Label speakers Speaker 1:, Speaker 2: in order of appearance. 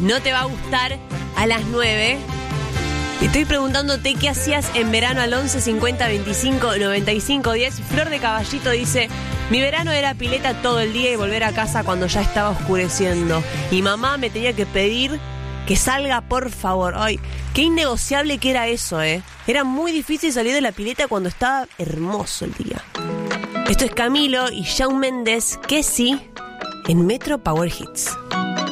Speaker 1: no te va a gustar a las 9. Estoy preguntándote qué hacías en verano al 11 50 25 95 10. Flor de Caballito dice: mi verano era pileta todo el día y volver a casa cuando ya estaba oscureciendo. Y mamá me tenía que pedir que salga, por favor. Ay, qué innegociable que era eso, ¿eh? Era muy difícil salir de la pileta cuando estaba hermoso el día. Esto es Camilo y Shawn Mendes, que sí, en Metro Power Hits.